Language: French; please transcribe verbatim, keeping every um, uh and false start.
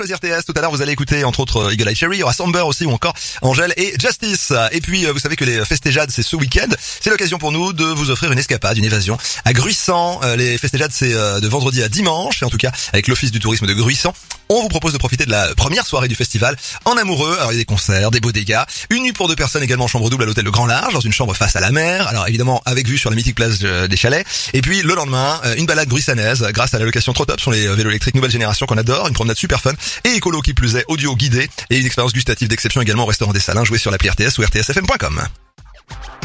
R T S, tout à l'heure vous allez écouter entre autres Eagle Eye Cherry, il y aura Samber aussi ou encore Angèle et Justice. Et puis vous savez que les Festéjades c'est ce week-end, c'est l'occasion pour nous de vous offrir une escapade, une évasion à Gruissant. Les Festéjades c'est de vendredi à dimanche et en tout cas avec l'office du tourisme de Gruissant, on vous propose de profiter de la première soirée du festival en amoureux. Alors il y a des concerts, des beaux dégâts, une nuit pour deux personnes également en chambre double à l'hôtel Le Grand Large dans une chambre face à la mer. Alors évidemment avec vue sur la mythique place des Chalets. Et puis le lendemain, une balade gruissanaise grâce à la location trop top sur les vélos électriques nouvelle génération qu'on adore, une promenade super fun et écolo qui plus est, audio guidé et une expérience gustative d'exception également au restaurant des Salins. Jouez sur l'appli R T S ou R T S F M point com.